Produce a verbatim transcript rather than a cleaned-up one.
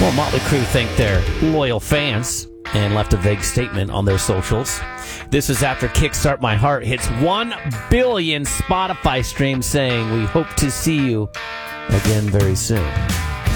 Well, Motley Crue thanked their loyal fans and left a vague statement on their socials. This is after Kickstart My Heart hits one billion Spotify streams, saying, "We hope to see you again very soon."